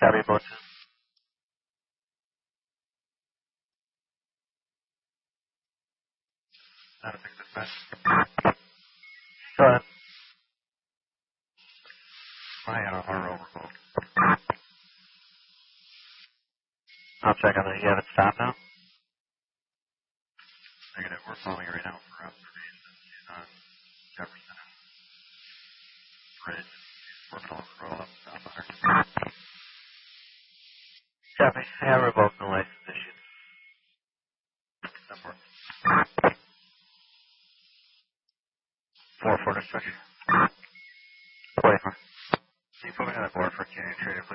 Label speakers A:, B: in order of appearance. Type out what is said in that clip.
A: Copy, both. Not a big dispatch. Go ahead. Our overflow. I'll check on it. You have it stopped now? Negative. We're following it right now for observations on Jefferson Bridge. Working on the roll up down there. Copy. Yeah, revoke the license issued. Number 4 for destruction. 24. Can you put me on the board for Canadian Trader, please?